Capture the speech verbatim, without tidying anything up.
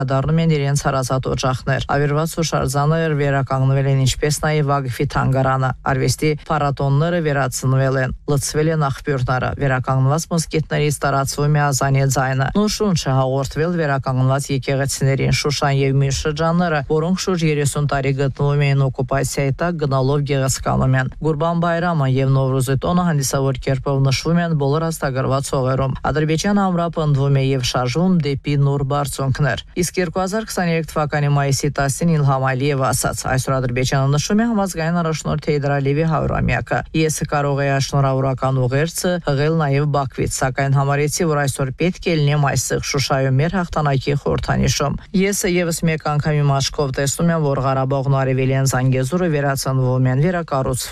դառնում են իրենց հարազատ օջախներ։ Ավերված հուշարձանները վերականգնվել են, ինչպես նաև Վագֆի թանգարանը։ Արվեստի փառատոնները վերացնվել են, լցվել են աղբյուրները, վերականգնված մզկիթներից տարածվում է ազանի ձայնը։ Նոր շունչը հաղորդվել վերականգնված եկեղեցիներին, Շուշան եւ մյուս շրջանները, որոնք շուրջ երեսուն տարի գտնվում էին օկուպացիայի տակ, գնալով գեղեցկանում են։ Գուրբան Բայրամը եւ Նովրուզի տոնը հանդիսավոր կերպով նշվում են բոլոր հաստագրված հողերում։ Ադրբեջանը ամրապնդվում է եւ շարժվում դեպի նոր բարձունքներ։ Իսկ երկու հազար քսաներեք թվականի մայիսի տասին Իլհամ Ալիևը ասաց. այսօր Ադրբեջանը նշում է համազգային առաջնորդ Հեյդար Ալիևի հարյուրամյակը։ Ես կարող էի շնորհավորական ուղերձը հղել նաև Բաքվից, սակայն համարեցի, որ այսօր պետք է լինեմ այստեղ Շուշայում մեր հաղթանակի խորհրդանիշում։ Ես եւս մեկ անգամ իմ աչքով տեսնում եմ, որ Ղարաբաղն ու Արևելյան Զանգեզուրը վերացնվում են, վերակառուցվում